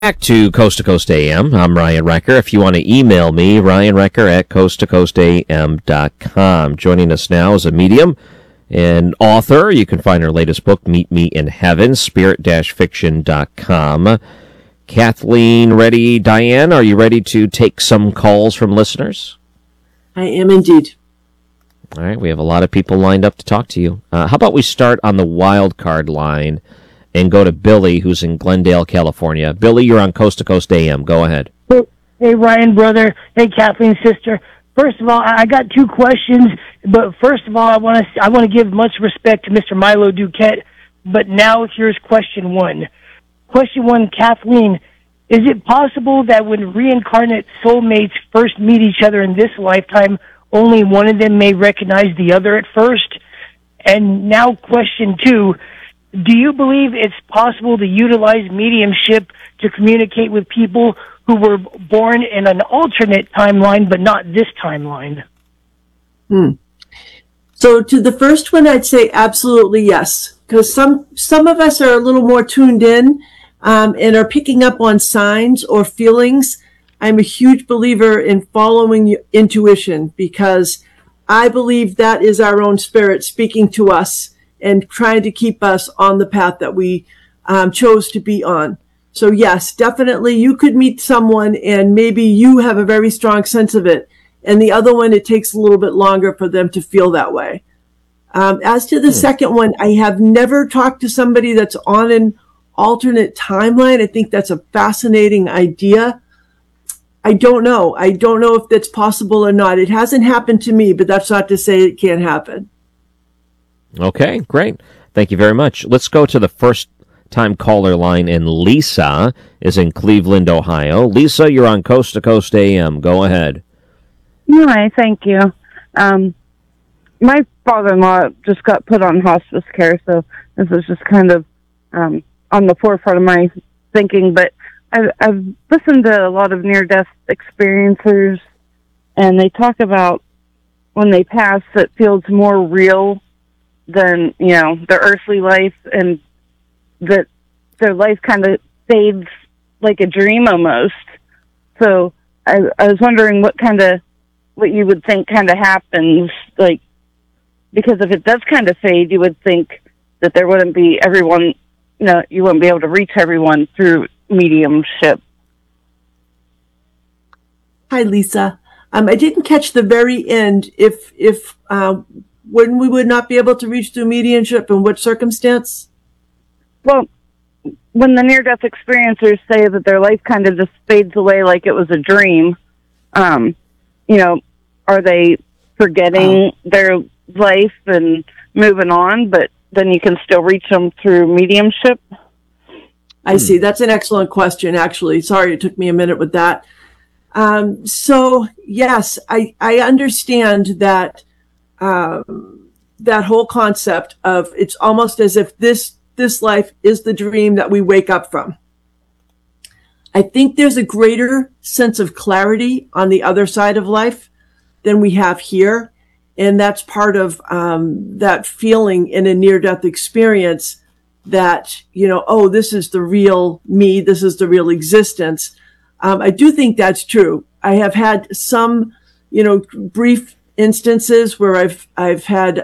Back to Coast AM. I'm Ryan Recker. If you want to email me, ryanrecker@coasttocoastam.com. Joining us now is a medium and author. You can find her latest book, Meet Me in Heaven, spirit-fiction.com. Kathleen, ready? Diane, are you ready to take some calls from listeners? I am indeed. All right, we have a lot of people lined up to talk to you. How about we start on the wild card line and go to Billy, who's in Glendale, California. Billy, you're on Coast to Coast AM. Go ahead. Hey, Ryan, brother. Hey, Kathleen, sister. First of all, I got two questions, but first of all, I want to give much respect to Mr. Milo Duquette, but now here's question one. Question one, Kathleen, is it possible that when reincarnate soulmates first meet each other in this lifetime, only one of them may recognize the other at first? And now question two, do you believe it's possible to utilize mediumship to communicate with people who were born in an alternate timeline, but not this timeline? So to the first one, I'd say absolutely yes, because some of us are a little more tuned in and are picking up on signs or feelings. I'm a huge believer in following intuition because I believe that is our own spirit speaking to us and trying to keep us on the path that we chose to be on. So yes, definitely you could meet someone and maybe you have a very strong sense of it. And the other one, it takes a little bit longer for them to feel that way. As to the second one, I have never talked to somebody that's on an alternate timeline. I think that's a fascinating idea. I don't know. I don't know if that's possible or not. It hasn't happened to me, but that's not to say it can't happen. Okay, great. Thank you very much. Let's go to the first-time caller line, and Lisa is in Cleveland, Ohio. Lisa, you're on Coast to Coast AM. Go ahead. Hi, thank you. My father-in-law just got put on hospice care, so this is just kind of on the forefront of my thinking. But I've listened to a lot of near-death experiencers, and they talk about when they pass, it feels more real than, their earthly life, and that their life kind of fades like a dream almost. So I was wondering what you would think kind of happens, like, because if it does kind of fade, you would think that there wouldn't be everyone, you wouldn't be able to reach everyone through mediumship. Hi, Lisa. I didn't catch the very end. If when we would not be able to reach through mediumship, in what circumstance? Well, when the near-death experiencers say that their life kind of just fades away like it was a dream, are they forgetting their life and moving on, but then you can still reach them through mediumship? I see. That's an excellent question, actually. Sorry, it took me a minute with that. So, yes, I understand that that whole concept of it's almost as if this life is the dream that we wake up from. I think there's a greater sense of clarity on the other side of life than we have here. And that's part of that feeling in a near-death experience that, this is the real me, this is the real existence. I do think that's true. I have had some, brief instances where I've had,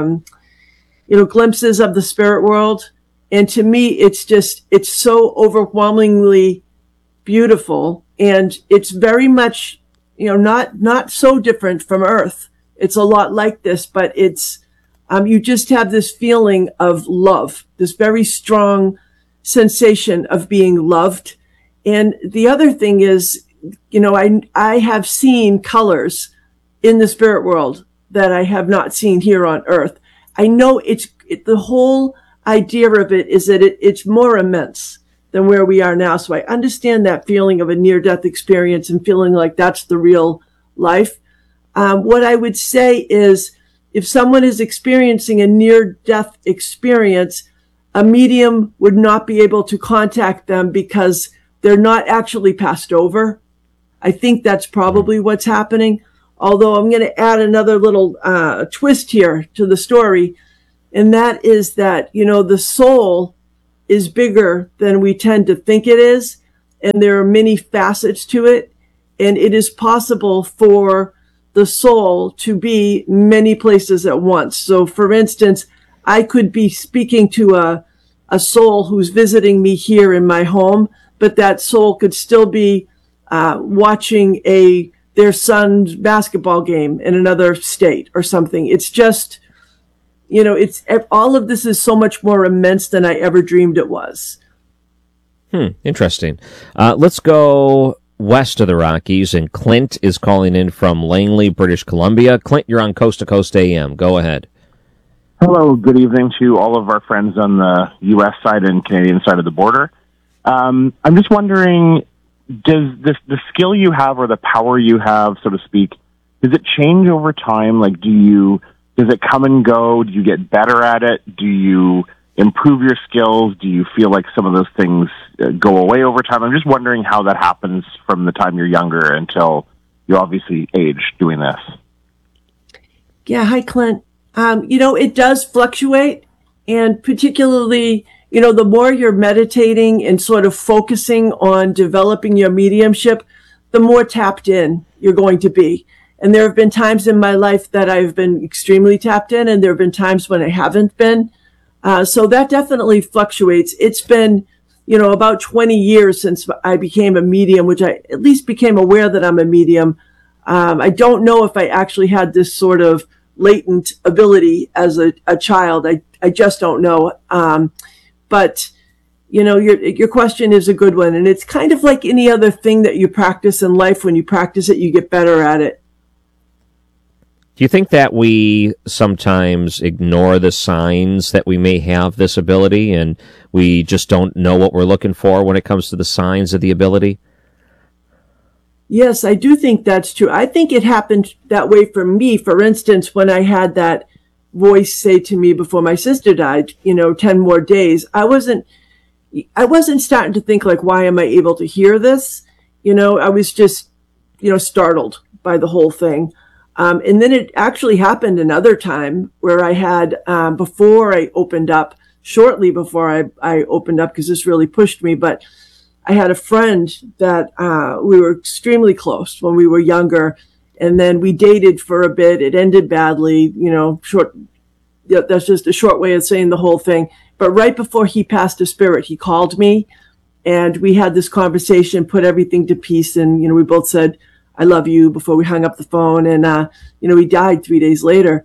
glimpses of the spirit world. And to me, it's so overwhelmingly beautiful. And it's very much, not so different from Earth. It's a lot like this, but it's, you just have this feeling of love, this very strong sensation of being loved. And the other thing is, I have seen colors in the spirit world that I have not seen here on Earth. I know the whole idea of it is that it's more immense than where we are now. So I understand that feeling of a near-death experience and feeling like that's the real life. What I would say is if someone is experiencing a near-death experience, a medium would not be able to contact them because they're not actually passed over. I think that's probably what's happening. Although I'm going to add another little twist here to the story. And that is that, the soul is bigger than we tend to think it is. and there are many facets to it, and it is possible for the soul to be many places at once. So, for instance, I could be speaking to a soul who's visiting me here in my home, but that soul could still be watching their son's basketball game in another state or something. It's just, all of this is so much more immense than I ever dreamed it was. Interesting. Let's go west of the Rockies, and Clint is calling in from Langley, British Columbia. Clint, you're on Coast to Coast AM. Go ahead. Hello, good evening to all of our friends on the U.S. side and Canadian side of the border. I'm just wondering, does the skill you have or the power you have, so to speak, does it change over time? Like, does it come and go? Do you get better at it? Do you improve your skills? Do you feel like some of those things go away over time? I'm just wondering how that happens from the time you're younger until you obviously age doing this. Yeah, hi, Clint. It does fluctuate, and particularly, the more you're meditating and sort of focusing on developing your mediumship, the more tapped in you're going to be. And there have been times in my life that I've been extremely tapped in, and there have been times when I haven't been. So that definitely fluctuates. It's been, about 20 years since I became a medium, which I at least became aware that I'm a medium. I don't know if I actually had this sort of latent ability as a child. I just don't know. But your question is a good one. And it's kind of like any other thing that you practice in life. When you practice it, you get better at it. Do you think that we sometimes ignore the signs that we may have this ability, and we just don't know what we're looking for when it comes to the signs of the ability? Yes, I do think that's true. I think it happened that way for me. For instance, when I had that voice say to me before my sister died, 10 more days, I wasn't starting to think like, why am I able to hear this? I was just, startled by the whole thing. And then it actually happened another time where I had, before I opened up, shortly before I opened up, because this really pushed me, but I had a friend that we were extremely close when we were younger, and then we dated for a bit. It ended badly, short. That's just a short way of saying the whole thing. But right before he passed to spirit, he called me, and we had this conversation, put everything to peace, and we both said, "I love you," before we hung up the phone. And he died 3 days later.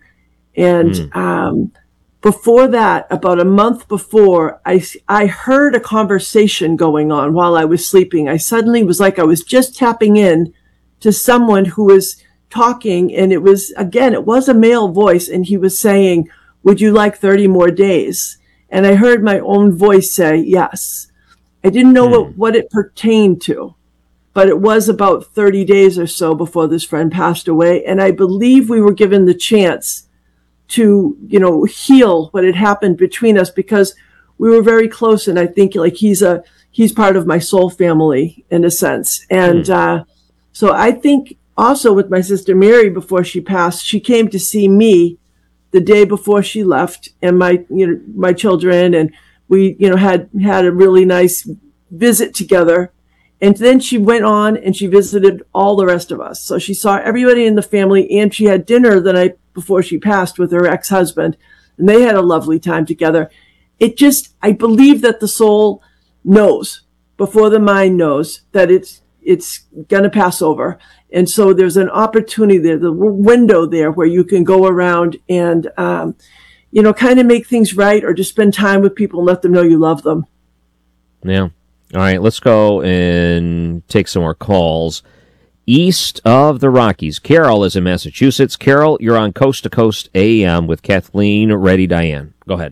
And before that, about a month before, I heard a conversation going on while I was sleeping. I suddenly was like I was just tapping in to someone who was talking, and it was a male voice, and he was saying, "Would you like 30 more days?" And I heard my own voice say yes. I didn't know what it pertained to, but it was about 30 days or so before this friend passed away. And I believe we were given the chance to, heal what had happened between us, because we were very close. And I think like he's part of my soul family in a sense. And, so I think also with my sister Mary, before she passed, she came to see me the day before she left, and my children, and we, had a really nice visit together. And then she went on and she visited all the rest of us. So she saw everybody in the family, and she had dinner the night before she passed with her ex-husband, and they had a lovely time together. I believe that the soul knows before the mind knows that it's going to pass over. And so there's an opportunity there, the window there where you can go around and, kind of make things right, or just spend time with people and let them know you love them. Yeah. All right, let's go and take some more calls. East of the Rockies, Carol is in Massachusetts. Carol, you're on Coast to Coast AM with Kathleen Ready Diane. Go ahead.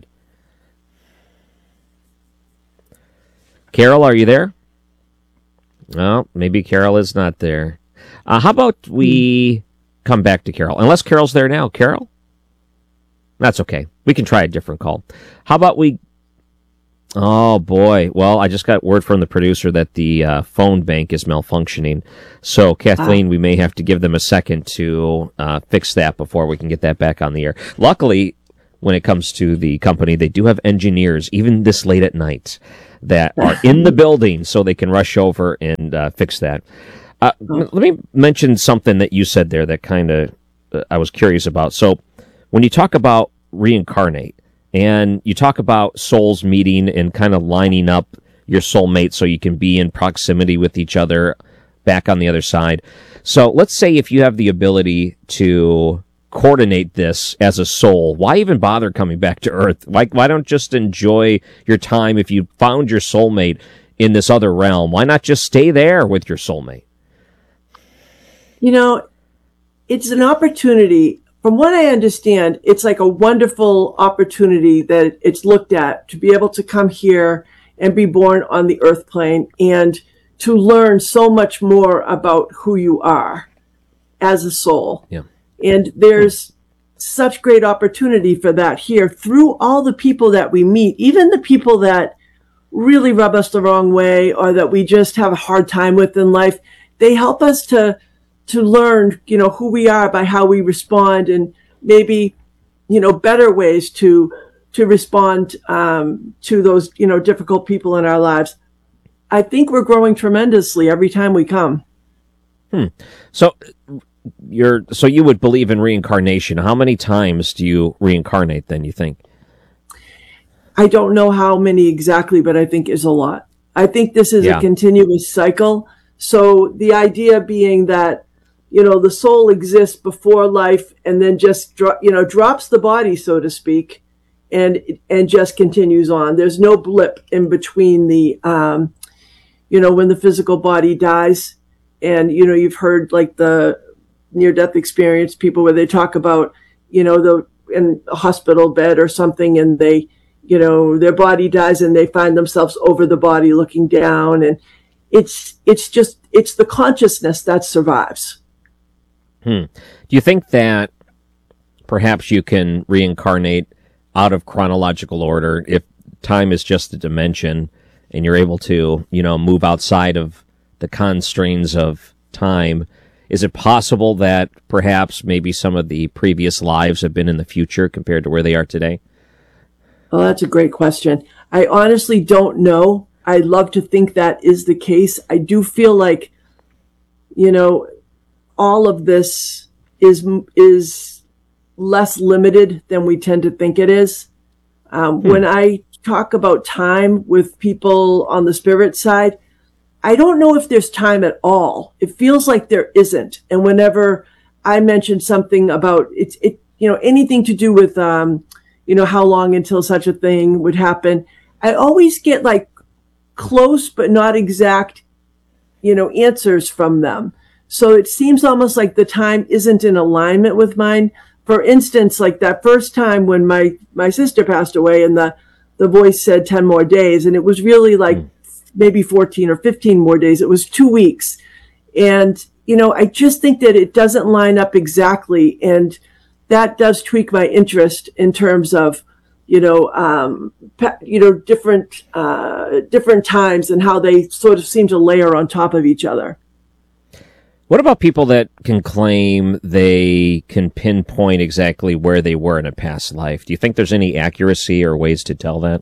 Carol, are you there? No, maybe Carol is not there. How about we come back to Carol? Unless Carol's there now. Carol? That's okay. We can try a different call. How about we... Oh, boy. Well, I just got word from the producer that the phone bank is malfunctioning. So, Kathleen, we may have to give them a second to fix that before we can get that back on the air. Luckily, when it comes to the company. They do have engineers, even this late at night, that are in the building so they can rush over and fix that. Let me mention something that you said there that kind of I was curious about. So when you talk about reincarnate and you talk about souls meeting and kind of lining up your soulmate so you can be in proximity with each other back on the other side. So let's say if you have the ability to coordinate this as a soul, why even bother coming back to Earth? Why don't just enjoy your time if you found your soulmate in this other realm? Why not just stay there with your soulmate? You know, it's an opportunity. From what I understand, it's like a wonderful opportunity that it's looked at to be able to come here and be born on the earth plane and to learn so much more about who you are as a soul. Yeah. And there's such great opportunity for that here through all the people that we meet, even the people that really rub us the wrong way or that we just have a hard time with in life. They help us to learn, you know, who we are by how we respond and maybe, you know, better ways to respond to those, you know, difficult people in our lives. I think we're growing tremendously every time we come. So you would believe in reincarnation. How many times do you reincarnate then, you think? I don't know how many exactly, but I think is a lot. I think this is a continuous cycle. So the idea being that, you know, the soul exists before life and then just, drops the body, so to speak, and just continues on. There's no blip in between the, when the physical body dies. And, you know, you've heard like the near-death experience, people where they talk about, you know, in a hospital bed or something, and they, you know, their body dies and they find themselves over the body looking down. And it's the consciousness that survives. Do you think that perhaps you can reincarnate out of chronological order if time is just a dimension and you're able to, you know, move outside of the constraints of time? Is it possible that perhaps maybe some of the previous lives have been in the future compared to where they are today? Oh, that's a great question. I honestly don't know. I love to think that is the case. I do feel like, you know, all of this is less limited than we tend to think it is. When I talk about time with people on the spirit side, I don't know if there's time at all. It feels like there isn't. And whenever I mention something about anything to do with, how long until such a thing would happen, I always get like close but not exact, answers from them. So it seems almost like the time isn't in alignment with mine. For instance, like that first time when my sister passed away and the voice said 10 more days, and it was really like maybe 14 or 15 more days. It was 2 weeks. And, I just think that it doesn't line up exactly. And that does tweak my interest in terms of, different times and how they sort of seem to layer on top of each other. What about people that can claim they can pinpoint exactly where they were in a past life? Do you think there's any accuracy or ways to tell that?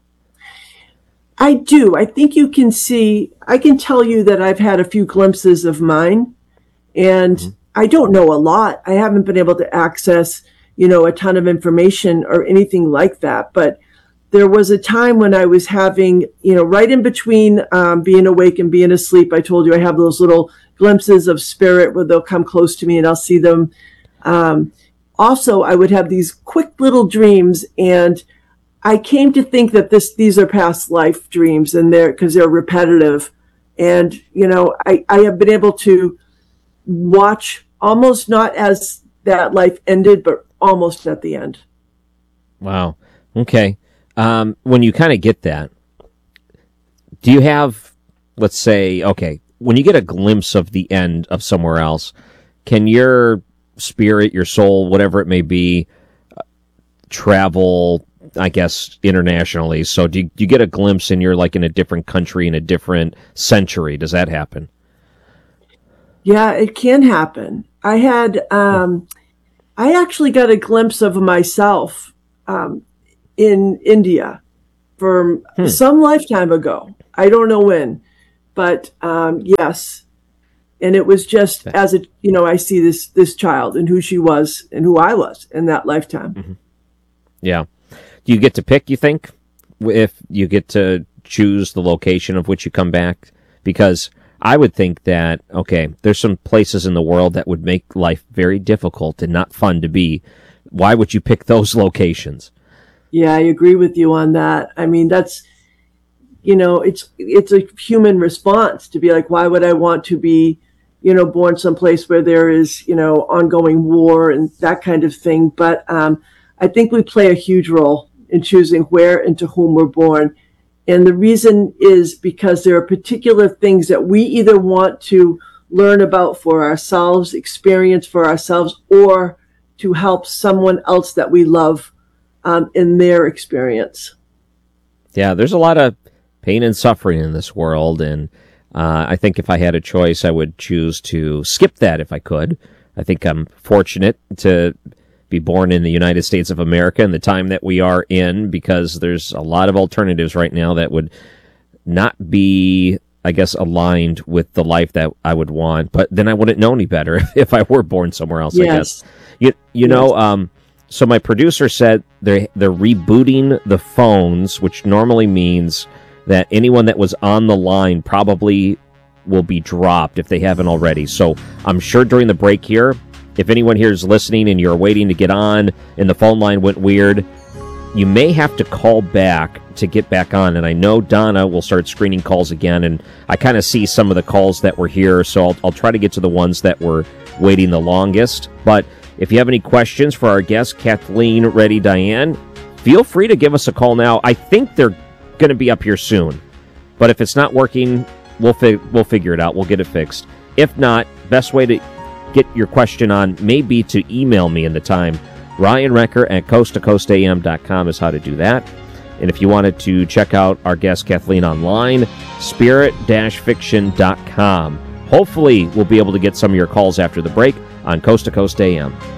I do. I think you can see, I can tell you that I've had a few glimpses of mine, and I don't know a lot. I haven't been able to access, a ton of information or anything like that. But there was a time when I was having, right in between being awake and being asleep, I told you I have those little glimpses of spirit where they'll come close to me and I'll see them. Also, I would have these quick little dreams, and I came to think that these are past life dreams, and because they're repetitive. And, I have been able to watch almost not as that life ended, but almost at the end. Wow. Okay. When you kind of get that, do you have, let's say, okay, when you get a glimpse of the end of somewhere else, can your spirit, your soul, whatever it may be, travel, I guess, internationally? So do you get a glimpse and you're like in a different country in a different century? Does that happen? Yeah, it can happen. I actually got a glimpse of myself in India from some lifetime ago. I don't know when, but yes. And it was just as I see this child and who she was and who I was in that lifetime. Mm-hmm. Yeah. Do you get to pick, you think, if you get to choose the location of which you come back? Because I would think that, okay, there's some places in the world that would make life very difficult and not fun to be. Why would you pick those locations? Yeah, I agree with you on that. I mean, that's, it's a human response to be like, why would I want to be, born someplace where there is, ongoing war and that kind of thing. But I think we play a huge role in choosing where and to whom we're born. And the reason is because there are particular things that we either want to learn about for ourselves, experience for ourselves, or to help someone else that we love in their experience. Yeah, there's a lot of pain and suffering in this world, and I think if I had a choice, I would choose to skip that if I could. I think I'm fortunate to be born in the United States of America in the time that we are in, because there's a lot of alternatives right now that would not be, I guess, aligned with the life that I would want. But then I wouldn't know any better if I were born somewhere else, yes. I guess. You know, so my producer said they're rebooting the phones, which normally means that anyone that was on the line probably will be dropped if they haven't already. So I'm sure during the break here, if anyone here is listening and you're waiting to get on and the phone line went weird, you may have to call back to get back on. And I know Donna will start screening calls again, and I kind of see some of the calls that were here, so I'll try to get to the ones that were waiting the longest. But if you have any questions for our guest, Kathleen Reddy Diane, feel free to give us a call now. I think they're going to be up here soon. But if it's not working, we'll figure it out. We'll get it fixed. If not, best way to get your question on may be to email me in the time. Ryan Recker at coasttocoastam.com is how to do that. And if you wanted to check out our guest Kathleen online, spirit-fiction.com. Hopefully, we'll be able to get some of your calls after the break on Coast to Coast AM.